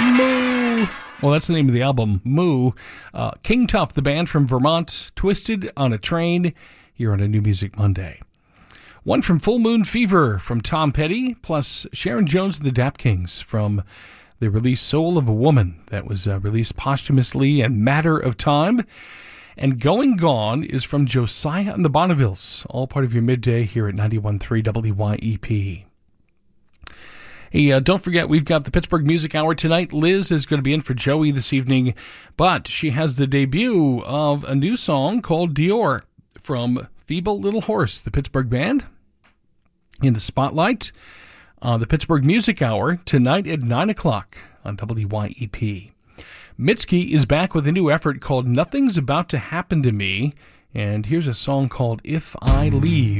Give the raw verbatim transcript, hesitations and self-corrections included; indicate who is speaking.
Speaker 1: Moo. Well, that's the name of the album, Moo. Uh, King Tuff, the band from Vermont, Twisted on a Train, here on A New Music Monday. One from Full Moon Fever from Tom Petty, plus Sharon Jones and the Dap Kings from the release Soul of a Woman that was uh, released posthumously and Matter of Time. And Going Gone is from Josiah and the Bonnevilles, all part of your midday here at ninety-one point three W Y E P. Hey, uh, don't forget, we've got the Pittsburgh Music Hour tonight. Liz is going to be in for Joey this evening, but she has the debut of a new song called Dior from Feeble Little Horse, the Pittsburgh band, in the spotlight. Uh, the Pittsburgh Music Hour tonight at nine o'clock on W Y E P. Mitski is back with a new effort called Nothing's About to Happen to Me, and here's a song called If I Leave.